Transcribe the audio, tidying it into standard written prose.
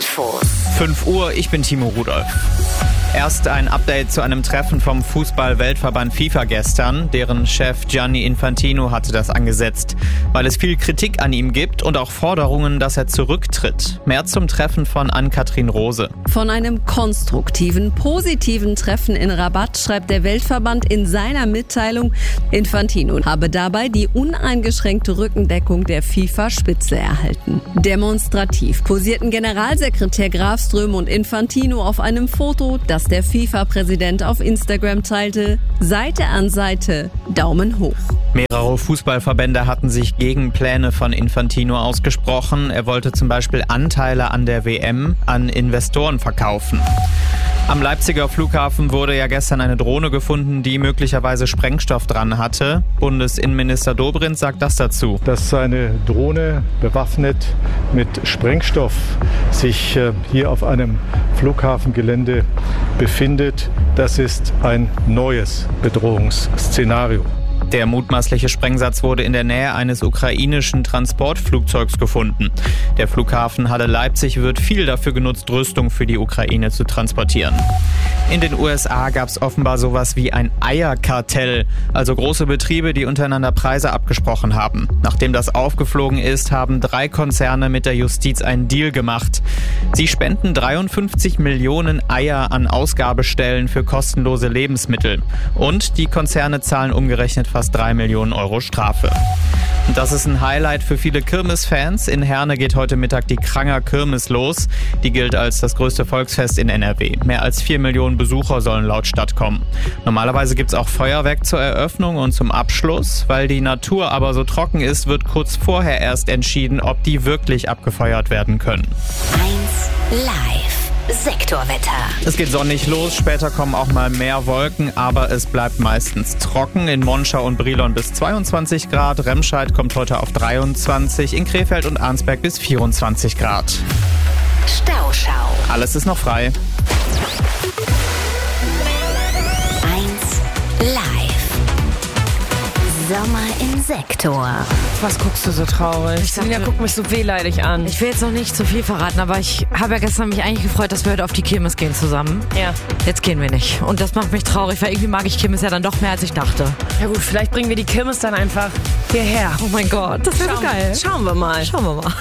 Infos. 5 Uhr, ich bin Timo Rudolph. Erst ein Update zu einem Treffen vom Fußball-Weltverband FIFA gestern. Deren Chef Gianni Infantino hatte das angesetzt, weil es viel Kritik an ihm gibt und auch Forderungen, dass er zurücktritt. Mehr zum Treffen von Ann-Kathrin Rose. Von einem konstruktiven, positiven Treffen in Rabat schreibt der Weltverband in seiner Mitteilung, Infantino habe dabei die uneingeschränkte Rückendeckung der FIFA-Spitze erhalten. Demonstrativ posierten Generalsekretär Grafström und Infantino auf einem Foto, das der FIFA-Präsident auf Instagram teilte. Seite an Seite, Daumen hoch. Mehrere Fußballverbände hatten sich gegen Pläne von Infantino ausgesprochen. Er wollte zum Beispiel Anteile an der WM an Investoren verkaufen. Am Leipziger Flughafen wurde ja gestern eine Drohne gefunden, die möglicherweise Sprengstoff dran hatte. Bundesinnenminister Dobrindt sagt das dazu. Dass eine Drohne bewaffnet mit Sprengstoff sich hier auf einem Flughafengelände befindet, das ist ein neues Bedrohungsszenario. Der mutmaßliche Sprengsatz wurde in der Nähe eines ukrainischen Transportflugzeugs gefunden. Der Flughafen Halle-Leipzig wird viel dafür genutzt, Rüstung für die Ukraine zu transportieren. In den USA gab es offenbar sowas wie ein Eierkartell, also große Betriebe, die untereinander Preise abgesprochen haben. Nachdem das aufgeflogen ist, haben 3 Konzerne mit der Justiz einen Deal gemacht. Sie spenden 53 Millionen Eier an Ausgabestellen für kostenlose Lebensmittel. Und die Konzerne zahlen umgerechnet fast 3 Millionen Euro Strafe. Und das ist ein Highlight für viele Kirmesfans. In Herne geht heute Mittag die Kranger Kirmes los. Die gilt als das größte Volksfest in NRW. Mehr als 4 Millionen Besucher sollen laut Stadt kommen. Normalerweise gibt es auch Feuerwerk zur Eröffnung und zum Abschluss. Weil die Natur aber so trocken ist, wird kurz vorher erst entschieden, ob die wirklich abgefeuert werden können. 1 Live. Sektorwetter. Es geht sonnig los, später kommen auch mal mehr Wolken, aber es bleibt meistens trocken. In Monschau und Brilon bis 22 Grad, Remscheid kommt heute auf 23, in Krefeld und Arnsberg bis 24 Grad. Stauschau. Alles ist noch frei. 1 Live. Sommer im Sektor. Was guckst du so traurig? Selina guckt mich so wehleidig an. Ich will jetzt noch nicht zu viel verraten, aber ich habe ja gestern mich eigentlich gefreut, dass wir heute auf die Kirmes gehen zusammen. Ja. Jetzt gehen wir nicht. Und das macht mich traurig, weil irgendwie mag ich Kirmes ja dann doch mehr, als ich dachte. Ja gut, vielleicht bringen wir die Kirmes dann einfach hierher. Oh mein Gott, das wäre so geil. Schauen wir mal. Schauen wir mal.